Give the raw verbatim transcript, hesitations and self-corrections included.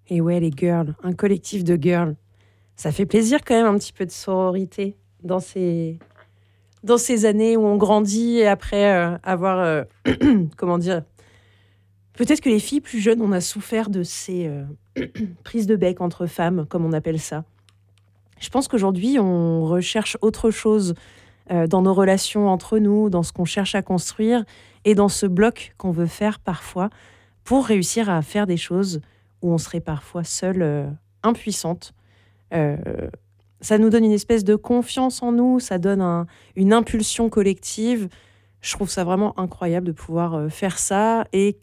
Et ouais, les girls, un collectif de girls. Ça fait plaisir quand même un petit peu de sororité dans ces, dans ces années où on grandit et après euh, avoir, euh, comment dire, peut-être que les filles plus jeunes, on a souffert de ces euh, prises de bec entre femmes, comme on appelle ça. Je pense qu'aujourd'hui, on recherche autre chose euh, dans nos relations entre nous, dans ce qu'on cherche à construire et dans ce bloc qu'on veut faire parfois pour réussir à faire des choses où on serait parfois seule, euh, impuissante. Euh, Ça nous donne une espèce de confiance en nous, ça donne un- une impulsion collective. Je trouve ça vraiment incroyable de pouvoir euh, faire ça et